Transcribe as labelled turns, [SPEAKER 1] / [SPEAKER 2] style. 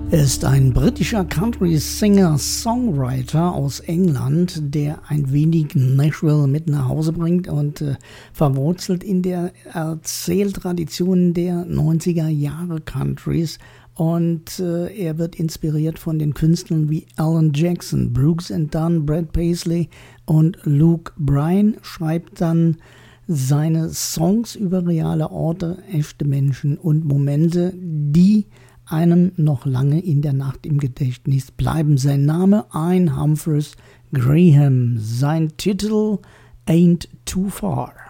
[SPEAKER 1] Er ist ein britischer Country-Singer-Songwriter aus England, der ein wenig Nashville mit nach Hause bringt und verwurzelt in der Erzähltradition der 90er Jahre Countries. Und er wird inspiriert von den Künstlern wie Alan Jackson, Brooks and Dunn, Brad Paisley und Luke Bryan, schreibt dann seine Songs über reale Orte, echte Menschen und Momente, die einem noch lange in der Nacht im Gedächtnis bleiben. Sein Name Ian Humphreys Graham, sein Titel Ain't Too Far.